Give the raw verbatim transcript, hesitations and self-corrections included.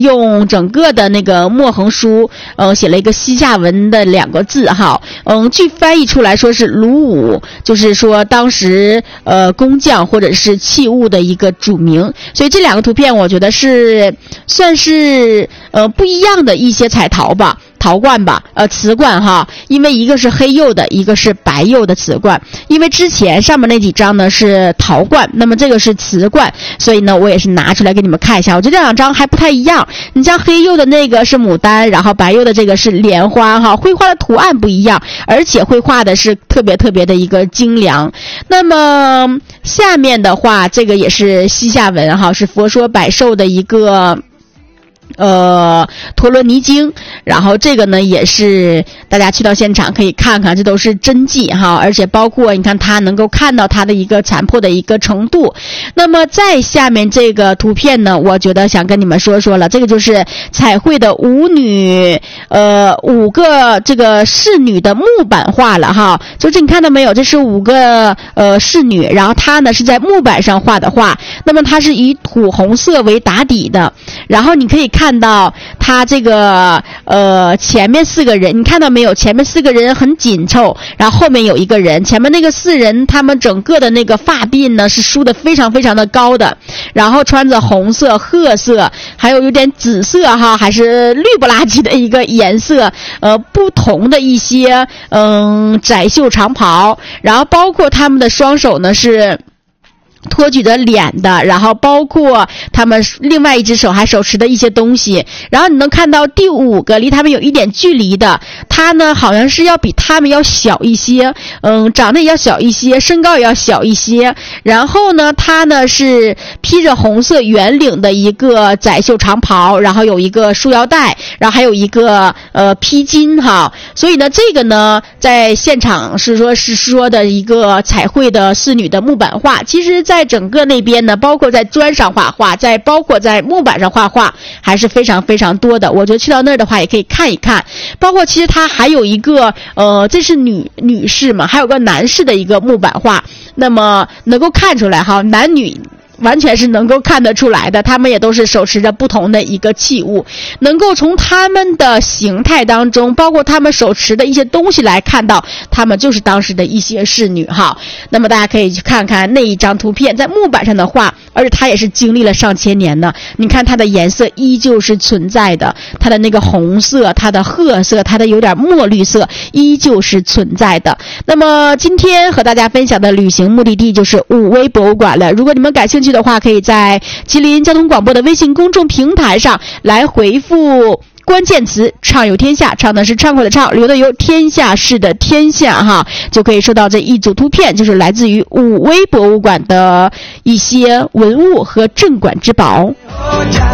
用整个的那个墨横书，呃，写了一个西夏文的两个字哈，嗯，据翻译出来说是卢武，就是说当时呃工匠或者是器物的一个主名，所以这两个图片我觉得是算是呃不一样的一些彩陶吧。陶罐吧，呃，瓷罐哈，因为一个是黑釉的，一个是白釉的瓷罐。因为之前上面那几张呢是陶罐，那么这个是瓷罐，所以呢，我也是拿出来给你们看一下。我觉得这两张还不太一样。你像黑釉的那个是牡丹，然后白釉的这个是莲花哈，绘画的图案不一样，而且绘画的是特别特别的一个精良。那么下面的话，这个也是西夏文哈，是佛说百寿的一个。呃，陀罗尼经，然后这个呢也是大家去到现场可以看看，这都是真迹哈，而且包括你看它能够看到它的一个残破的一个程度。那么在下面这个图片呢，我觉得想跟你们说说了，这个就是彩绘的舞女，呃，五个这个侍女的木板画了哈，就是你看到没有，这是五个呃侍女，然后它呢是在木板上画的画，那么它是以土红色为打底的，然后你可以看。看到他这个呃前面四个人，你看到没有？前面四个人很紧凑，然后后面有一个人，前面那个四人他们整个的那个发鬓呢是梳得非常非常的高的，然后穿着红色、褐色，还有有点紫色哈，还是绿不拉几的一个颜色，呃不同的一些嗯窄袖长袍，然后包括他们的双手呢是托举着脸的，然后包括他们另外一只手还手持的一些东西，然后你能看到第五个离他们有一点距离的，他呢好像是要比他们要小一些，嗯，长得也要小一些，身高也要小一些，然后呢他呢是披着红色圆领的一个窄袖长袍，然后有一个束腰带，然后还有一个呃披巾哈，所以呢这个呢在现场是说是说的一个彩绘的侍女的木板画，其实在整个那边呢，包括在砖上画画，在包括在木板上画画，还是非常非常多的。我觉得去到那儿的话，也可以看一看。包括其实它还有一个，呃，这是女女士嘛，还有个男士的一个木板画，那么能够看出来哈，男女。完全是能够看得出来的，他们也都是手持着不同的一个器物，能够从他们的形态当中，包括他们手持的一些东西来看到，他们就是当时的一些侍女哈。那么大家可以去看看那一张图片，在木板上的画，而且它也是经历了上千年呢。你看它的颜色依旧是存在的，它的那个红色、它的褐色、它的有点墨绿色，依旧是存在的。那么今天和大家分享的旅行目的地就是武威博物馆了。如果你们感兴趣的话，可以在吉林交通广播的微信公众平台上来回复关键词畅游天下，畅的是畅快的畅，游的游，天下事的天下哈，就可以收到这一组图片，就是来自于武威博物馆的一些文物和镇馆之宝。